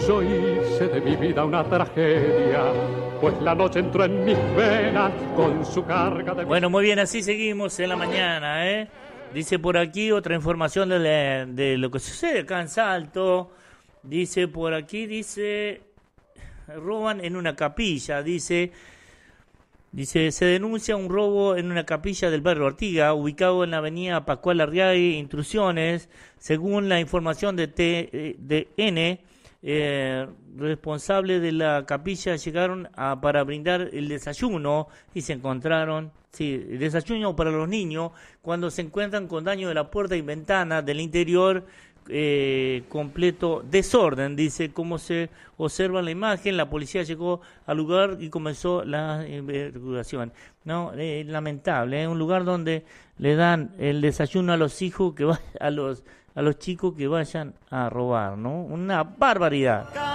Yo hice de mi vida una tragedia, pues la noche entró en mis venas con su carga de... Bueno, muy bien, así seguimos en la mañana, ¿eh? Dice por aquí otra información de lo que sucede acá en Salto. Dice por aquí, roban en una capilla, dice, se denuncia un robo en una capilla del barrio Artigas, ubicado en la avenida Pascual Arriagui, Intrusiones. Según la información de TDN, responsables de la capilla llegaron para brindar el desayuno y se encontraron, el desayuno para los niños, cuando se encuentran con daño de la puerta y ventana del interior, completo desorden. Dice, como se observa en la imagen, la policía llegó al lugar y comenzó la investigación. No, lamentable, un lugar donde le dan el desayuno a los hijos a los chicos que vayan a robar, ¿no? Una barbaridad.